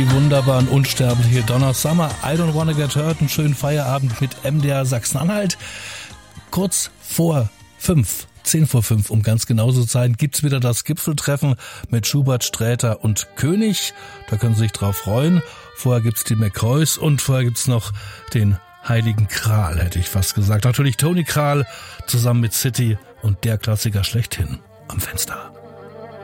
Die wunderbaren, unsterbliche Donna Summer, I Don't Wanna Get Hurt, einen schönen Feierabend mit MDR Sachsen-Anhalt. Kurz vor 5, 10 vor 5, um ganz genau zu sein, gibt's wieder das Gipfeltreffen mit Schubert, Sträter und König. Da können Sie sich drauf freuen. Vorher gibt's die McCoys und vorher gibt's noch den Heiligen Kral, hätte ich fast gesagt. Natürlich Toni Kral zusammen mit City und der Klassiker schlechthin am Fenster.